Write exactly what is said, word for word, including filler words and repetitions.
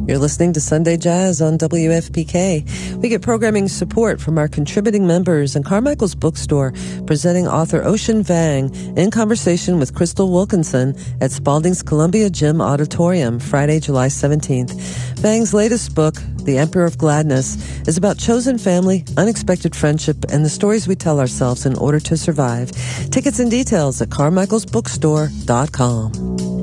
You're listening to Sunday Jazz on W F P K. We get programming support from our contributing members and Carmichael's Bookstore, presenting author Ocean Vang in conversation with Crystal Wilkinson at Spalding's Columbia Gym Auditorium, Friday, July seventeenth. Vang's latest book, The Emperor of Gladness, is about chosen family, unexpected friendship, and the stories we tell ourselves in order to survive. Tickets and details at carmichaels bookstore dot com.